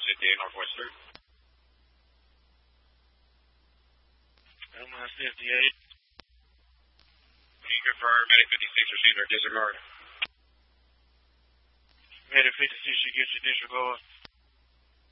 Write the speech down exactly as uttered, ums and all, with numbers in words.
fifty-eight Northwest third. M I fifty-eight. Can you confirm Medic fifty-six received our disregard? Medic fifty-six should get your disregard.